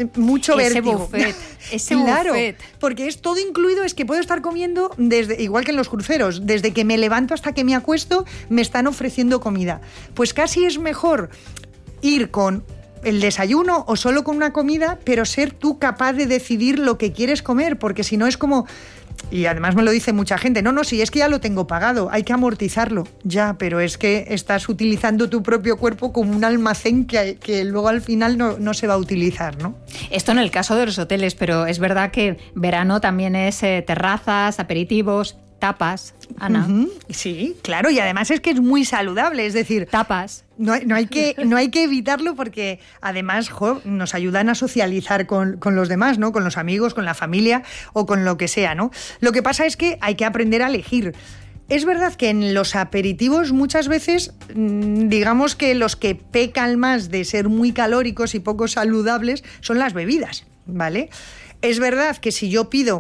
mucho ese vértigo. Buffet, ese claro, buffet. porque es todo incluido, es que puedo estar comiendo desde, igual que en los cruceros, desde que me levanto hasta que me acuesto, me están ofreciendo comida. Pues casi es mejor ir con el desayuno o solo con una comida, pero ser tú capaz de decidir lo que quieres comer, porque si no es como... Y además me lo dice mucha gente, no, si es que ya lo tengo pagado, hay que amortizarlo. Ya, pero es que estás utilizando tu propio cuerpo como un almacén que luego al final no se va a utilizar, ¿no? Esto en el caso de los hoteles, pero es verdad que verano también es terrazas, aperitivos, tapas, Ana. Sí, claro, y además es que es muy saludable, es decir... Tapas. No hay que evitarlo porque además nos ayudan a socializar con los demás, ¿no? Con los amigos, con la familia o con lo que sea, ¿no? Lo que pasa es que hay que aprender a elegir. Es verdad que en los aperitivos muchas veces, digamos que los que pecan más de ser muy calóricos y poco saludables son las bebidas, ¿vale? Es verdad que si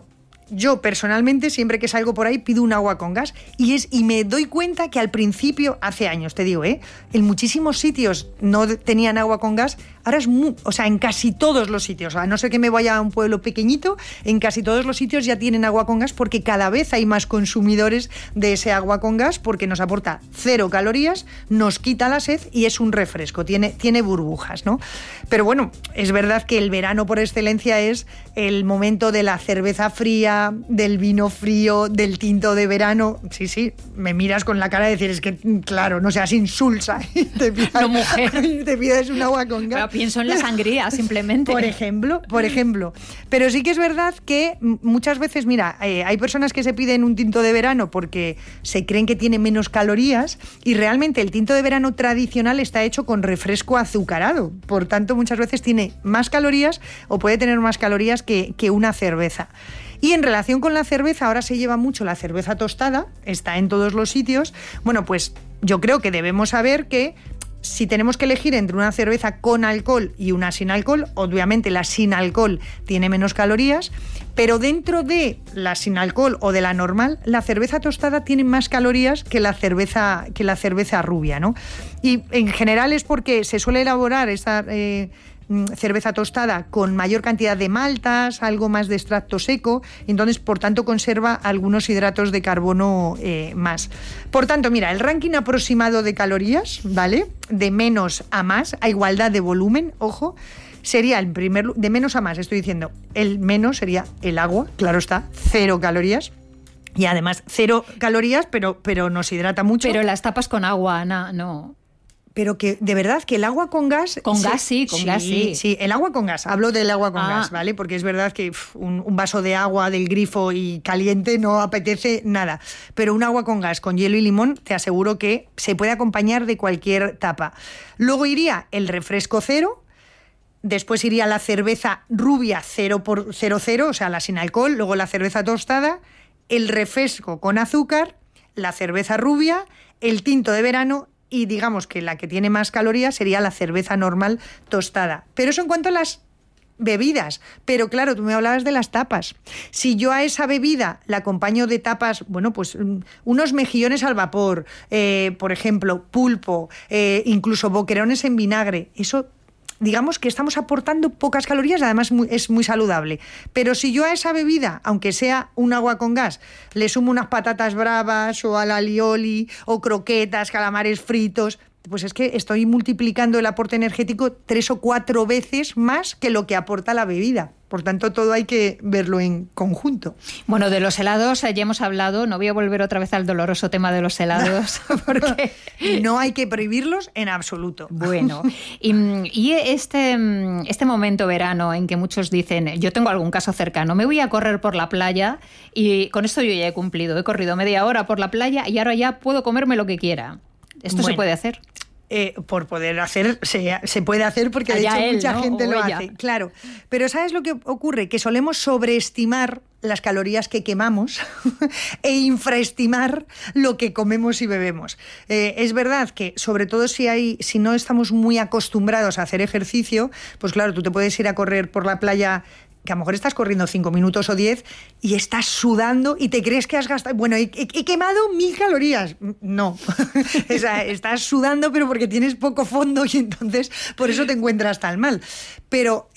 yo personalmente, siempre que salgo por ahí, pido un agua con gas y me doy cuenta que al principio, hace años, te digo, en muchísimos sitios no tenían agua con gas, ahora en casi todos los sitios, a no ser que me vaya a un pueblo pequeñito, en casi todos los sitios ya tienen agua con gas porque cada vez hay más consumidores de ese agua con gas porque nos aporta 0 calorías, nos quita la sed y es un refresco, tiene burbujas, ¿no? Pero bueno, es verdad que el verano por excelencia es el momento de la cerveza fría, del vino frío, del tinto de verano. Sí, me miras con la cara de decir, es que claro, no seas insulsa y te pides un agua con gas. Pero pienso en la sangría, simplemente. Por ejemplo. Pero sí que es verdad que muchas veces, mira, hay personas que se piden un tinto de verano porque se creen que tiene menos calorías y realmente el tinto de verano tradicional está hecho con refresco azucarado. Por tanto, muchas veces tiene más calorías o puede tener más calorías que una cerveza. Y en relación con la cerveza, ahora se lleva mucho la cerveza tostada, está en todos los sitios. Bueno, pues yo creo que debemos saber que si tenemos que elegir entre una cerveza con alcohol y una sin alcohol, obviamente la sin alcohol tiene menos calorías, pero dentro de la sin alcohol o de la normal, la cerveza tostada tiene más calorías que la cerveza rubia, ¿no? Y en general es porque se suele elaborar esta cerveza tostada con mayor cantidad de maltas, algo más de extracto seco, entonces por tanto conserva algunos hidratos de carbono más. Por tanto, mira, el ranking aproximado de calorías, ¿vale? De menos a más, a igualdad de volumen, ojo, sería el de menos a más, estoy diciendo, el menos sería el agua, claro está, 0 calorías. Y además 0 calorías, pero nos hidrata mucho. Pero las tapas con agua, Ana, no. Pero que, de verdad, que el agua con gas... Con gas sí. Sí, el agua con gas. Hablo del agua con gas, ¿vale? Porque es verdad que un vaso de agua del grifo y caliente no apetece nada. Pero un agua con gas, con hielo y limón, te aseguro que se puede acompañar de cualquier tapa. Luego iría el refresco 0, después iría la cerveza rubia 0%, o sea, la sin alcohol, luego la cerveza tostada, el refresco con azúcar, la cerveza rubia, el tinto de verano y digamos que la que tiene más calorías sería la cerveza normal tostada. Pero eso en cuanto a las bebidas. Pero claro, tú me hablabas de las tapas. Si yo a esa bebida la acompaño de tapas, bueno, pues unos mejillones al vapor, por ejemplo, pulpo, incluso boquerones en vinagre, eso... digamos que estamos aportando pocas calorías, además es muy saludable. Pero si yo a esa bebida, aunque sea un agua con gas, le sumo unas patatas bravas o al alioli o croquetas, calamares fritos, pues es que estoy multiplicando el aporte energético 3 o 4 veces más que lo que aporta la bebida. Por tanto, todo hay que verlo en conjunto. Bueno, de los helados ya hemos hablado. No voy a volver otra vez al doloroso tema de los helados, porque no hay que prohibirlos en absoluto. Bueno, y este momento verano en que muchos dicen, yo tengo algún caso cercano, me voy a correr por la playa y con esto yo ya he cumplido. He corrido media hora por la playa y ahora ya puedo comerme lo que quiera. ¿Esto se puede hacer? Por poder hacer, se puede hacer porque de hecho mucha gente lo hace. Claro, pero ¿sabes lo que ocurre? Que solemos sobreestimar las calorías que quemamos e infraestimar lo que comemos y bebemos. Es verdad que, sobre todo si no estamos muy acostumbrados a hacer ejercicio, pues claro, tú te puedes ir a correr por la playa que a lo mejor estás corriendo 5 minutos o 10 y estás sudando y te crees que has gastado... Bueno, he quemado 1000 calorías. No, o sea, estás sudando pero porque tienes poco fondo y entonces por eso te encuentras tan mal. Pero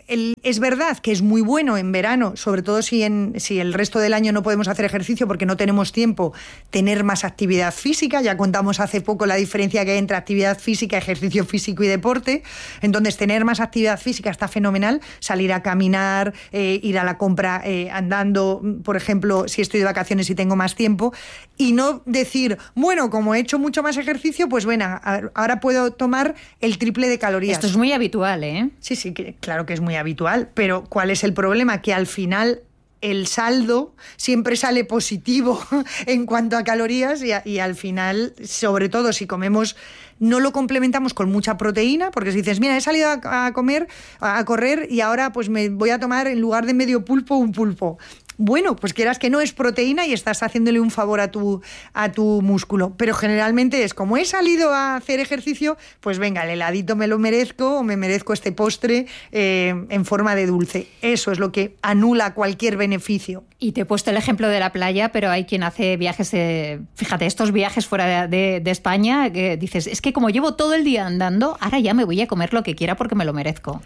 es verdad que es muy bueno en verano, sobre todo si el resto del año no podemos hacer ejercicio porque no tenemos tiempo, tener más actividad física. Ya contamos hace poco la diferencia que hay entre actividad física, ejercicio físico y deporte. Entonces, tener más actividad física está fenomenal. Salir a caminar, ir a la compra andando, por ejemplo, si estoy de vacaciones y tengo más tiempo. Y no decir, bueno, como he hecho mucho más ejercicio, pues bueno, ahora puedo tomar el triple de calorías. Esto es muy habitual, ¿eh? Sí, claro que es muy habitual, pero ¿cuál es el problema? Que al final el saldo siempre sale positivo en cuanto a calorías y al final, sobre todo si comemos, no lo complementamos con mucha proteína, porque si dices, mira, he salido a correr y ahora pues me voy a tomar en lugar de medio pulpo, un pulpo. Bueno, pues quieras que no, es proteína y estás haciéndole un favor a tu músculo. Pero generalmente es como he salido a hacer ejercicio, pues venga, el heladito me lo merezco o me merezco este postre en forma de dulce. Eso es lo que anula cualquier beneficio. Y te he puesto el ejemplo de la playa, pero hay quien hace viajes, fíjate, estos viajes fuera de España, que dices, es que como llevo todo el día andando, ahora ya me voy a comer lo que quiera porque me lo merezco.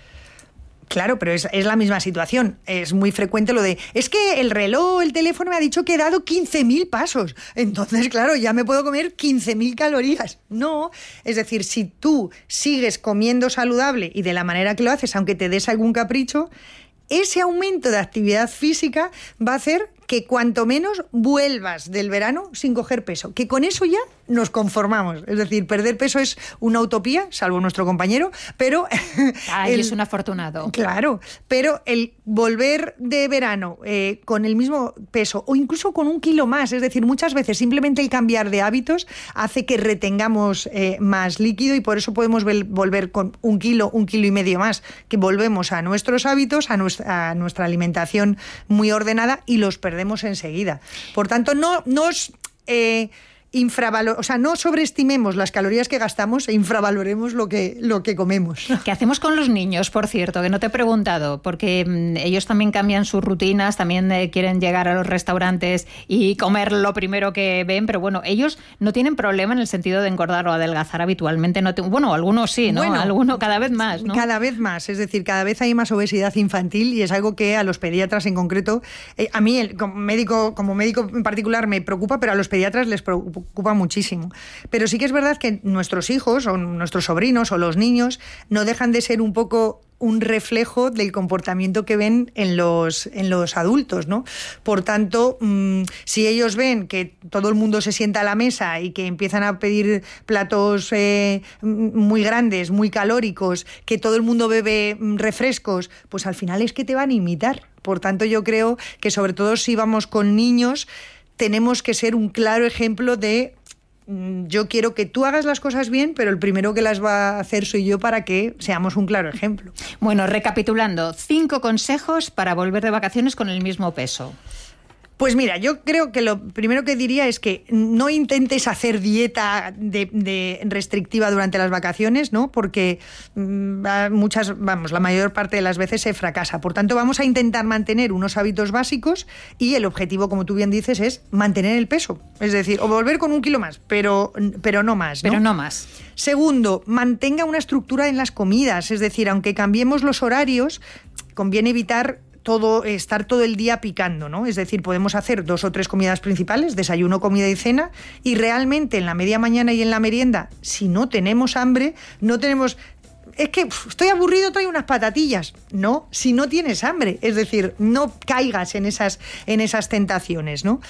Claro, pero es la misma situación. Es muy frecuente lo de, es que el reloj, el teléfono me ha dicho que he dado 15.000 pasos. Entonces, claro, ya me puedo comer 15.000 calorías. No, es decir, si tú sigues comiendo saludable y de la manera que lo haces, aunque te des algún capricho, ese aumento de actividad física va a hacer que cuanto menos vuelvas del verano sin coger peso, que con eso ya nos conformamos. Es decir, perder peso es una utopía, salvo nuestro compañero, pero... es un afortunado. Claro, pero el volver de verano con el mismo peso o incluso con 1 kilo más, es decir, muchas veces simplemente el cambiar de hábitos hace que retengamos más líquido y por eso podemos volver con 1 kilo, 1,5 kilos más, que volvemos a nuestros hábitos, a nuestra alimentación muy ordenada y los perdemos enseguida. Por tanto, no sobreestimemos las calorías que gastamos e infravaloremos lo que comemos. ¿Qué hacemos con los niños, por cierto? Que no te he preguntado, porque ellos también cambian sus rutinas, también quieren llegar a los restaurantes y comer lo primero que ven, pero bueno, ellos no tienen problema en el sentido de engordar o adelgazar habitualmente. Bueno, algunos sí, ¿no? Bueno, algunos cada vez más, ¿no? Cada vez más, es decir, cada vez hay más obesidad infantil y es algo que a los pediatras en concreto, a mí como médico en particular me preocupa, pero a los pediatras les preocupa muchísimo. Pero sí que es verdad que nuestros hijos o nuestros sobrinos o los niños no dejan de ser un poco un reflejo del comportamiento que ven en los adultos, ¿no? Por tanto, si ellos ven que todo el mundo se sienta a la mesa y que empiezan a pedir platos muy grandes, muy calóricos, que todo el mundo bebe refrescos, pues al final es que te van a imitar. Por tanto, yo creo que sobre todo si vamos con niños, tenemos que ser un claro ejemplo de yo quiero que tú hagas las cosas bien, pero el primero que las va a hacer soy yo para que seamos un claro ejemplo. Bueno, recapitulando, 5 consejos para volver de vacaciones con el mismo peso. Pues mira, yo creo que lo primero que diría es que no intentes hacer dieta de restrictiva durante las vacaciones, ¿no? Porque la mayor parte de las veces se fracasa. Por tanto, vamos a intentar mantener unos hábitos básicos y el objetivo, como tú bien dices, es mantener el peso. Es decir, o volver con 1 kilo más, pero no más, ¿no? Pero no más. Segundo, mantenga una estructura en las comidas. Es decir, aunque cambiemos los horarios, conviene evitar estar todo el día picando, ¿no? Es decir, podemos hacer 2 o 3 comidas principales, desayuno, comida y cena, y realmente en la media mañana y en la merienda, si no tenemos hambre, es que estoy aburrido, traigo unas patatillas. No, si no tienes hambre, es decir, no caigas en esas tentaciones, ¿no?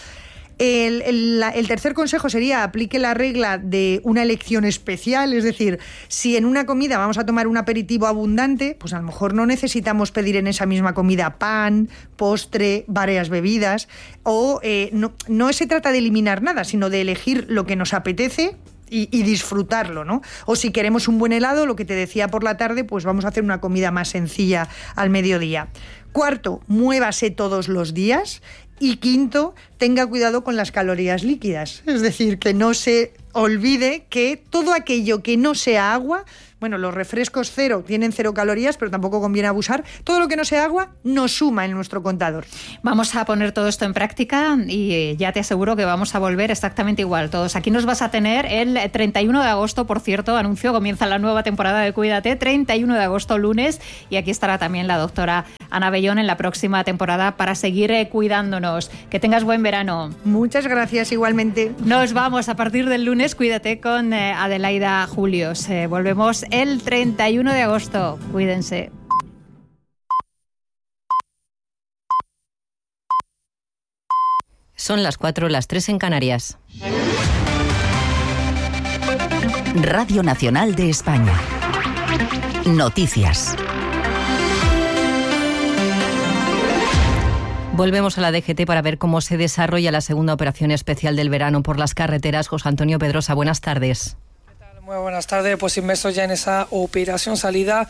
El tercer consejo sería aplique la regla de una elección especial, es decir, si en una comida vamos a tomar un aperitivo abundante, pues a lo mejor no necesitamos pedir en esa misma comida pan, postre, varias bebidas, o no se trata de eliminar nada, sino de elegir lo que nos apetece y disfrutarlo, ¿no? O si queremos un buen helado, lo que te decía por la tarde, pues vamos a hacer una comida más sencilla al mediodía. Cuarto, muévase todos los días. Y quinto, tenga cuidado con las calorías líquidas. Es decir, que no se olvide que todo aquello que no sea agua Bueno, los refrescos cero tienen 0 calorías, pero tampoco conviene abusar. Todo lo que no sea agua nos suma en nuestro contador. Vamos a poner todo esto en práctica y ya te aseguro que vamos a volver exactamente igual todos. Aquí nos vas a tener el 31 de agosto, por cierto, anuncio, comienza la nueva temporada de Cuídate, 31 de agosto, lunes, y aquí estará también la doctora Ana Bellón en la próxima temporada para seguir cuidándonos. Que tengas buen verano. Muchas gracias, igualmente. Nos vamos a partir del lunes, Cuídate con Adelaida Julios. Volvemos el 31 de agosto. Cuídense. Son las 4, las 3 en Canarias. Radio Nacional de España. Noticias. Volvemos a la DGT para ver cómo se desarrolla la segunda operación especial del verano por las carreteras. José Antonio Pedrosa, buenas tardes. Muy buenas tardes, pues inmersos ya en esa operación salida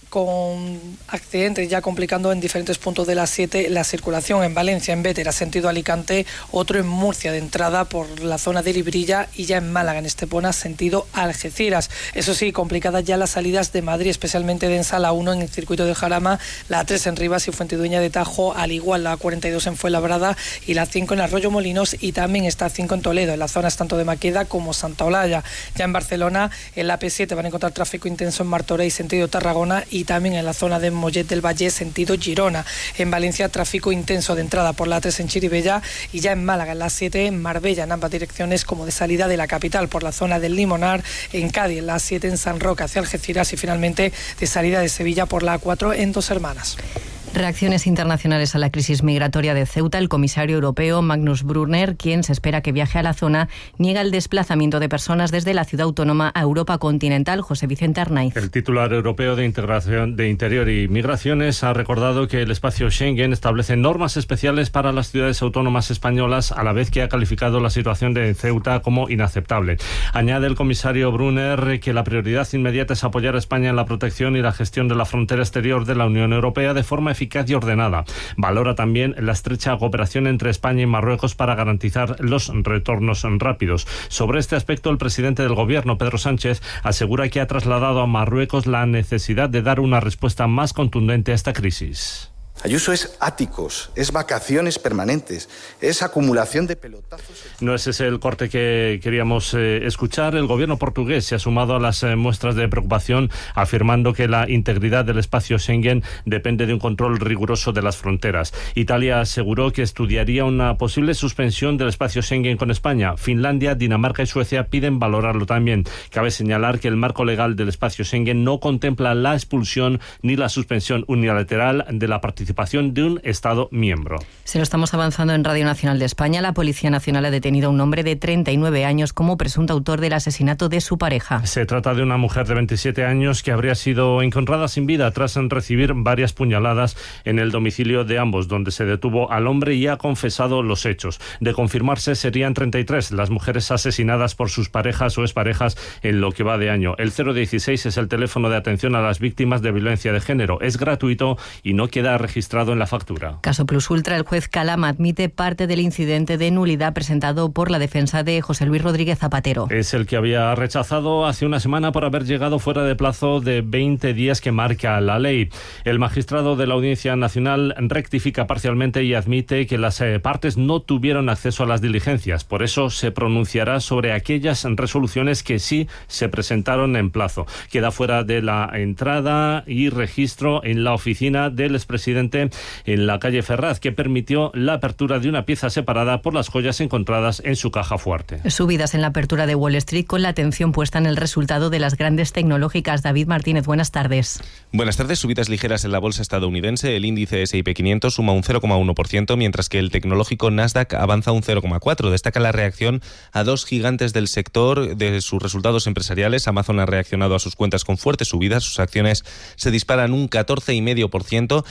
con accidentes ya complicando en diferentes puntos de la 7 la circulación en Valencia, en Bétera, sentido Alicante, otro en Murcia de entrada por la zona de Librilla y ya en Málaga, en Estepona, sentido Algeciras. Eso sí, complicadas ya las salidas de Madrid, especialmente densa la 1 en el circuito de Jarama, la 3 en Rivas y Fuentidueña de Tajo, al igual la 42 en Fuenlabrada y la 5 en Arroyo Molinos y también está 5 en Toledo, en las zonas tanto de Maqueda como Santa Olalla. Ya en Barcelona, en la P7 van a encontrar tráfico intenso en Martorell, sentido Tarragona y también en la zona de Mollet del Valle, sentido Girona. En Valencia, tráfico intenso de entrada por la 3 en Chirivella y ya en Málaga, en la 7 en Marbella, en ambas direcciones como de salida de la capital por la zona del Limonar, en Cádiz, en la 7 en San Roque hacia Algeciras y finalmente de salida de Sevilla por la 4 en Dos Hermanas. Reacciones internacionales a la crisis migratoria de Ceuta. El comisario europeo Magnus Brunner, quien se espera que viaje a la zona, niega el desplazamiento de personas desde la ciudad autónoma a Europa continental. José Vicente Arnaiz. El titular europeo de Integración de Interior y Migraciones ha recordado que el espacio Schengen establece normas especiales para las ciudades autónomas españolas, a la vez que ha calificado la situación de Ceuta como inaceptable. Añade el comisario Brunner que la prioridad inmediata es apoyar a España en la protección y la gestión de la frontera exterior de la Unión Europea de forma eficaz y ordenada. Valora también la estrecha cooperación entre España y Marruecos para garantizar los retornos rápidos. Sobre este aspecto, el presidente del Gobierno, Pedro Sánchez, asegura que ha trasladado a Marruecos la necesidad de dar una respuesta más contundente a esta crisis. Ayuso es áticos, es vacaciones permanentes, es acumulación de pelotazos. No es ese el corte que queríamos escuchar. El gobierno portugués se ha sumado a las muestras de preocupación, afirmando que la integridad del espacio Schengen depende de un control riguroso de las fronteras. Italia aseguró que estudiaría una posible suspensión del espacio Schengen con España. Finlandia, Dinamarca y Suecia piden valorarlo también. Cabe señalar que el marco legal del espacio Schengen no contempla la expulsión ni la suspensión unilateral de la participación de un Estado miembro. Se lo estamos avanzando en Radio Nacional de España. La Policía Nacional ha detenido a un hombre de 39 años como presunto autor del asesinato de su pareja. Se trata de una mujer de 27 años que habría sido encontrada sin vida tras recibir varias puñaladas en el domicilio de ambos, donde se detuvo al hombre y ha confesado los hechos. De confirmarse, serían 33 las mujeres asesinadas por sus parejas o exparejas en lo que va de año. El 016 es el teléfono de atención a las víctimas de violencia de género. Es gratuito y no queda registrado en la factura. Caso Plus Ultra, el juez Calama admite parte del incidente de nulidad presentado por la defensa de José Luis Rodríguez Zapatero. Es el que había rechazado hace una semana por haber llegado fuera de plazo de 20 días que marca la ley. El magistrado de la Audiencia Nacional rectifica parcialmente y admite que las partes no tuvieron acceso a las diligencias. Por eso se pronunciará sobre aquellas resoluciones que sí se presentaron en plazo. Queda fuera de la entrada y registro en la oficina del expresidente en la calle Ferraz, que permitió la apertura de una pieza separada por las joyas encontradas en su caja fuerte. Subidas en la apertura de Wall Street con la atención puesta en el resultado de las grandes tecnológicas. David Martínez, buenas tardes. Buenas tardes. Subidas ligeras en la bolsa estadounidense. El índice S&P 500 suma un 0,1%, mientras que el tecnológico Nasdaq avanza un 0,4%. Destaca la reacción a dos gigantes del sector de sus resultados empresariales. Amazon ha reaccionado a sus cuentas con fuertes subidas. Sus acciones se disparan un 14,5% y en el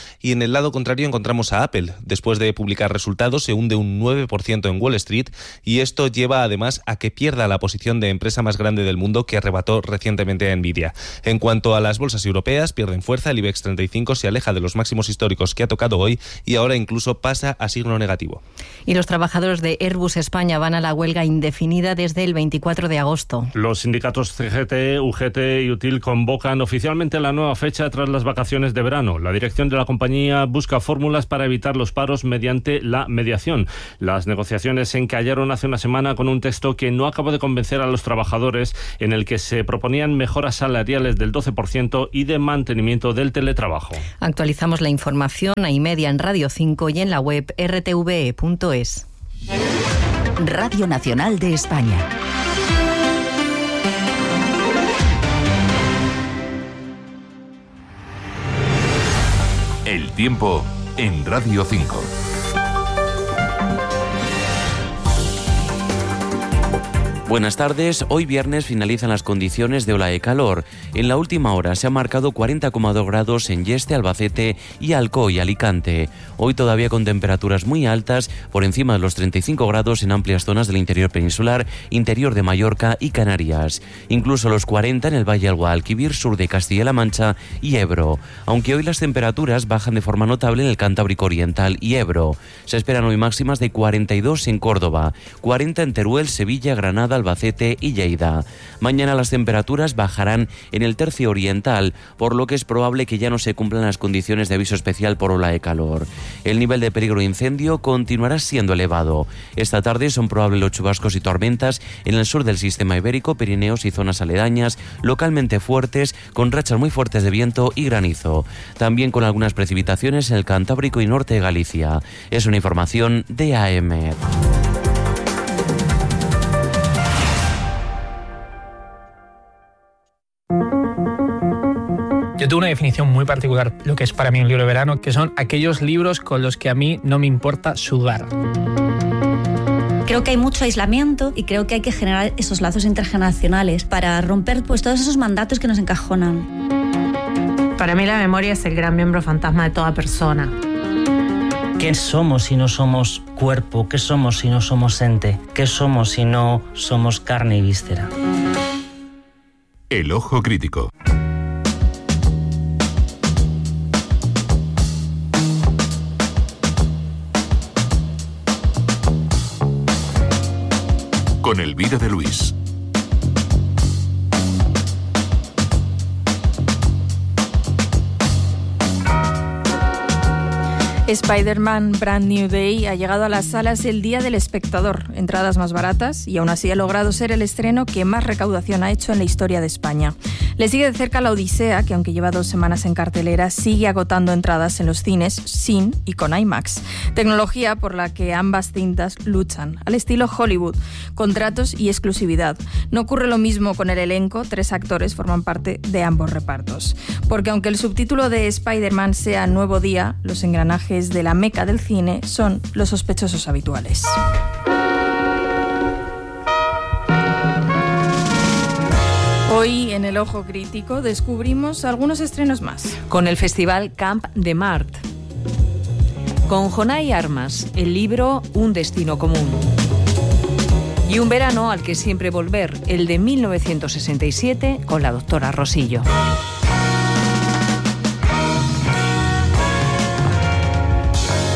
el lado contrario encontramos a Apple. Después de publicar resultados, se hunde un 9% en Wall Street y esto lleva además a que pierda la posición de empresa más grande del mundo que arrebató recientemente a Nvidia. En cuanto a las bolsas europeas, pierden fuerza. El IBEX 35 se aleja de los máximos históricos que ha tocado hoy y ahora incluso pasa a signo negativo. Y los trabajadores de Airbus España van a la huelga indefinida desde el 24 de agosto. Los sindicatos CGT, UGT y UTIL convocan oficialmente la nueva fecha tras las vacaciones de verano. La dirección de la compañía busca fórmulas para evitar los paros mediante la mediación. Las negociaciones se encallaron hace una semana con un texto que no acabó de convencer a los trabajadores, en el que se proponían mejoras salariales del 12% y de mantenimiento del teletrabajo. Actualizamos la información a y media en Radio 5 y en la web rtve.es. Radio Nacional de España. El tiempo en Radio 5. Buenas tardes. Hoy viernes finalizan las condiciones de ola de calor. En la última hora se han marcado 40,2 grados en Yeste, Albacete y Alcoy y Alicante. Hoy todavía con temperaturas muy altas, por encima de los 35 grados en amplias zonas del interior peninsular, interior de Mallorca y Canarias. Incluso los 40 en el Valle del Guadalquivir, sur de Castilla-La Mancha y Ebro. Aunque hoy las temperaturas bajan de forma notable en el Cantábrico Oriental y Ebro. Se esperan hoy máximas de 42 en Córdoba, 40 en Teruel, Sevilla, Granada, Albacete y Lleida. Mañana las temperaturas bajarán en el tercio oriental, por lo que es probable que ya no se cumplan las condiciones de aviso especial por ola de calor. El nivel de peligro de incendio continuará siendo elevado. Esta tarde son probables los chubascos y tormentas en el sur del sistema ibérico, Pirineos y zonas aledañas, localmente fuertes, con rachas muy fuertes de viento y granizo. También con algunas precipitaciones en el Cantábrico y norte de Galicia. Es una información de AEMET. Yo tengo una definición muy particular, lo que es para mí un libro de verano, que son aquellos libros con los que a mí no me importa sudar. Creo que hay mucho aislamiento y creo que hay que generar esos lazos intergeneracionales para romper pues todos esos mandatos que nos encajonan. Para mí la memoria es el gran miembro fantasma de toda persona. ¿Qué somos si no somos cuerpo? ¿Qué somos si no somos ente? ¿Qué somos si no somos carne y víscera? El ojo crítico. Con Elvira de Luis. Spider-Man Brand New Day ha llegado a las salas el Día del Espectador, entradas más baratas, y aún así ha logrado ser el estreno que más recaudación ha hecho en la historia de España. Le sigue de cerca La Odisea, que aunque lleva 2 semanas en cartelera, sigue agotando entradas en los cines sin y con IMAX. Tecnología por la que ambas cintas luchan, al estilo Hollywood, contratos y exclusividad. No ocurre lo mismo con el elenco, 3 actores forman parte de ambos repartos. Porque aunque el subtítulo de Spider-Man sea Nuevo Día, los engranajes de la meca del cine son los sospechosos habituales. Hoy en El Ojo Crítico descubrimos algunos estrenos más. Con el festival Camp de Mart. Con Jonay Armas, el libro Un destino común. Y un verano al que siempre volver, el de 1967, con la doctora Rosillo.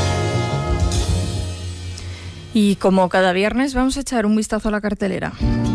Y como cada viernes vamos a echar un vistazo a la cartelera.